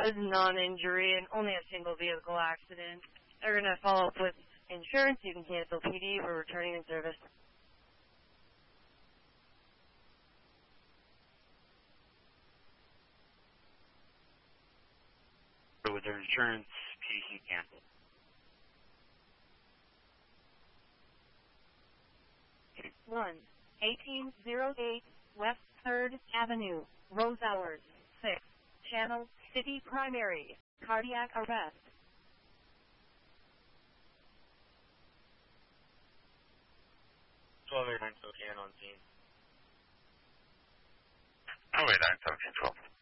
was non-injury and only a single vehicle accident. They're going to follow up with insurance. You can cancel PD for returning in service. With their insurance, PD canceled. Okay. 1808 West 3rd Avenue, Rose Hours, 6, Channel City Primary, cardiac arrest. 1289 Spokane on scene. 1289 1712.